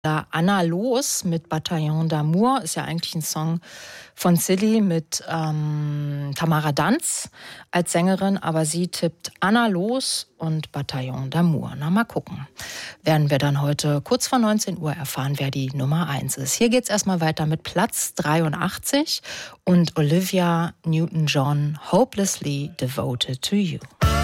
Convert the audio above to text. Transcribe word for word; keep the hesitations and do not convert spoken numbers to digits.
Anna Los mit Bataillon d'Amour ist ja eigentlich ein Song von Silly mit ähm, Tamara Danz als Sängerin, aber sie tippt Anna Los und Bataillon d'Amour. Na, mal gucken. Werden wir dann heute kurz vor neunzehn Uhr erfahren, wer die Nummer eins ist. Hier geht's erstmal weiter mit Platz dreiundachtzig und Olivia Newton-John, Hopelessly Devoted to You.